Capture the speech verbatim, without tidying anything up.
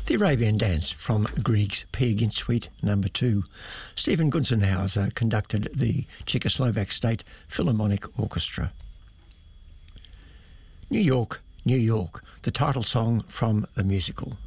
The Arabian Dance from Grieg's Peer Gynt Suite number two. Stephen Gunzenhauser conducted the Czechoslovak State Philharmonic Orchestra. New York, New York, the title song from the musical.